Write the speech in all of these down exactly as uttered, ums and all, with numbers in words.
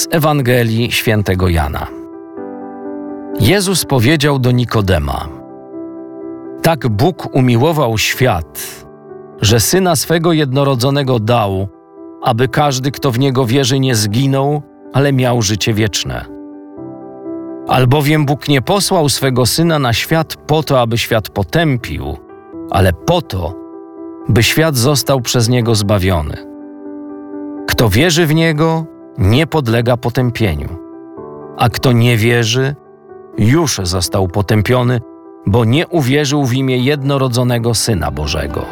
Z Ewangelii Świętego Jana. Jezus powiedział do Nikodema: Tak Bóg umiłował świat, że Syna swego jednorodzonego dał, aby każdy, kto w Niego wierzy, nie zginął, ale miał życie wieczne. Albowiem Bóg nie posłał swego Syna na świat po to, aby świat potępił, ale po to, by świat został przez Niego zbawiony. Kto wierzy w Niego, nie podlega potępieniu, a kto nie wierzy, już został potępiony, bo nie uwierzył w imię jednorodzonego Syna Bożego.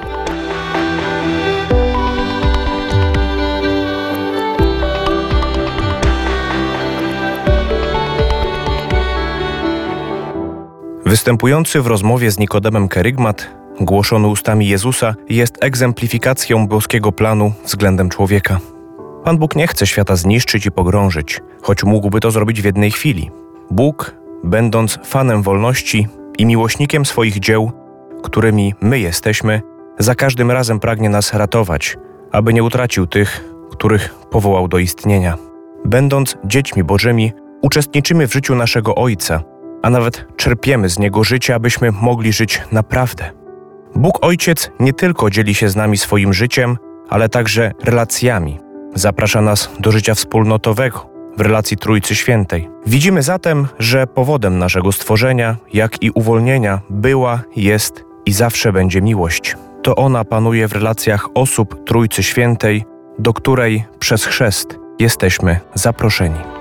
Występujący w rozmowie z Nikodemem kerygmat, głoszony ustami Jezusa, jest egzemplifikacją boskiego planu względem człowieka. Pan Bóg nie chce świata zniszczyć i pogrążyć, choć mógłby to zrobić w jednej chwili. Bóg, będąc fanem wolności i miłośnikiem swoich dzieł, którymi my jesteśmy, za każdym razem pragnie nas ratować, aby nie utracił tych, których powołał do istnienia. Będąc dziećmi Bożymi, uczestniczymy w życiu naszego Ojca, a nawet czerpiemy z Niego życie, abyśmy mogli żyć naprawdę. Bóg Ojciec nie tylko dzieli się z nami swoim życiem, ale także relacjami. Zaprasza nas do życia wspólnotowego, w relacji Trójcy Świętej. Widzimy zatem, że powodem naszego stworzenia, jak i uwolnienia była, jest i zawsze będzie miłość. To ona panuje w relacjach osób Trójcy Świętej, do której przez chrzest jesteśmy zaproszeni.